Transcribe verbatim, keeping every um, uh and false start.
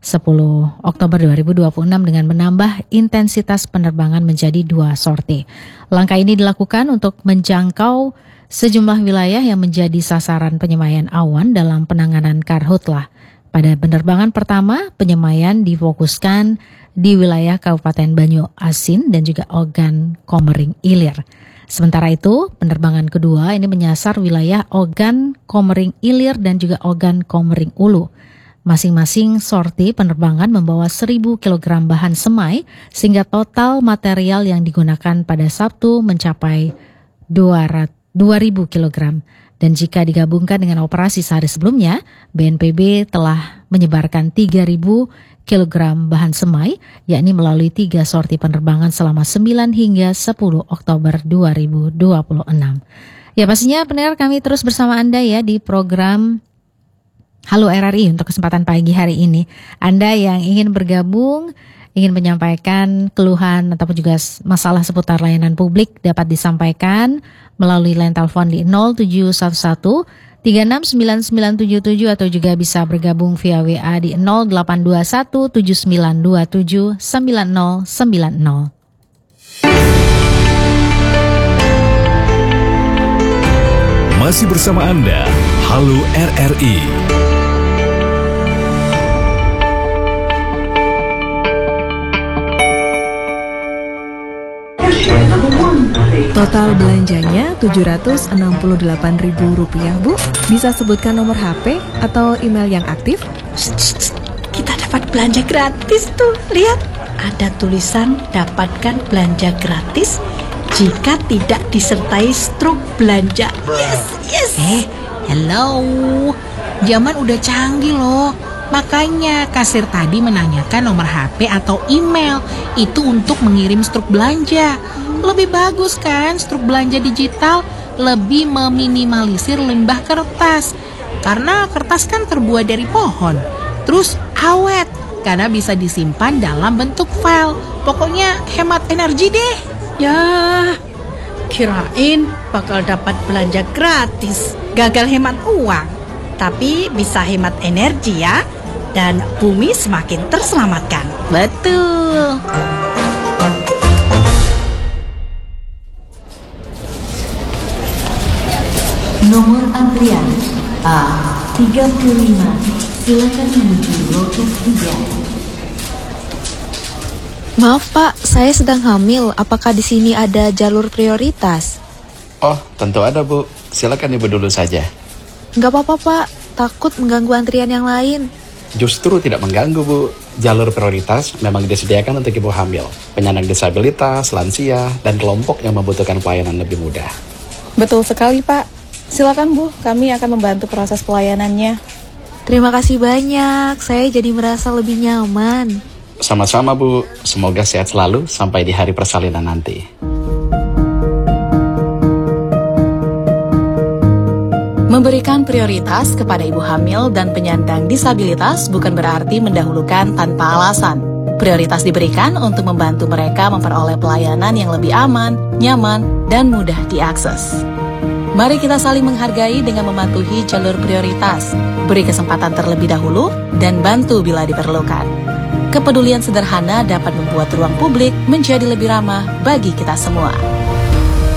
sepuluh Oktober dua ribu dua puluh enam dengan menambah intensitas penerbangan menjadi dua sorti. Langkah ini dilakukan untuk menjangkau sejumlah wilayah yang menjadi sasaran penyemayan awan dalam penanganan karhutlah. Pada penerbangan pertama, penyemayan difokuskan di wilayah Kabupaten Banyu Asin dan juga Ogan Komering Ilir. Sementara itu, penerbangan kedua ini menyasar wilayah Ogan Komering Ilir dan juga Ogan Komering Ulu. Masing-masing sorti penerbangan membawa seribu kilogram bahan semai sehingga total material yang digunakan pada Sabtu mencapai dua ribu kilogram. Dan jika digabungkan dengan operasi sehari sebelumnya, B N P B telah menyebarkan tiga ribu kilogram bahan semai, yakni melalui tiga sorti penerbangan selama sembilan hingga sepuluh Oktober dua ribu dua puluh enam. Ya pastinya pendengar, kami terus bersama Anda ya di program Halo R R I untuk kesempatan pagi hari ini. Anda yang ingin bergabung, ingin menyampaikan keluhan ataupun juga masalah seputar layanan publik dapat disampaikan melalui line telepon di nol tujuh satu satu tiga enam sembilan sembilan tujuh tujuh atau juga bisa bergabung via W A di nol delapan dua satu tujuh sembilan dua tujuh sembilan nol sembilan nol. Masih bersama Anda, Halo R R I. Total belanjanya tujuh ratus enam puluh delapan ribu rupiah, Bu. Bisa sebutkan nomor H P atau email yang aktif? Kita dapat belanja gratis tuh. Lihat, ada tulisan dapatkan belanja gratis jika tidak disertai struk belanja. Yes, yes. Eh, hello. Zaman udah canggih loh. Makanya kasir tadi menanyakan nomor H P atau email. Itu untuk mengirim struk belanja. Lebih bagus kan struk belanja digital, lebih meminimalisir limbah kertas. Karena kertas kan terbuat dari pohon. Terus awet, karena bisa disimpan dalam bentuk file. Pokoknya hemat energi deh. Ya, kirain bakal dapat belanja gratis. Gagal hemat uang, tapi bisa hemat energi ya. Dan bumi semakin terselamatkan. Betul. Nomor antrian A tiga puluh lima, silakan menuju loket tiga. Maaf Pak, saya sedang hamil. Apakah di sini ada jalur prioritas? Oh, tentu ada Bu. Silakan Ibu dulu saja. Nggak apa-apa Pak, takut mengganggu antrian yang lain. Justru tidak mengganggu Bu. Jalur prioritas memang disediakan untuk ibu hamil, penyandang disabilitas, lansia, dan kelompok yang membutuhkan pelayanan lebih mudah. Betul sekali Pak. Silakan Bu, kami akan membantu proses pelayanannya. Terima kasih banyak, saya jadi merasa lebih nyaman. Sama-sama Bu, semoga sehat selalu sampai di hari persalinan nanti. Memberikan prioritas kepada ibu hamil dan penyandang disabilitas bukan berarti mendahulukan tanpa alasan. Prioritas diberikan untuk membantu mereka memperoleh pelayanan yang lebih aman, nyaman, dan mudah diakses. Mari kita saling menghargai dengan mematuhi jalur prioritas, beri kesempatan terlebih dahulu, dan bantu bila diperlukan. Kepedulian sederhana dapat membuat ruang publik menjadi lebih ramah bagi kita semua.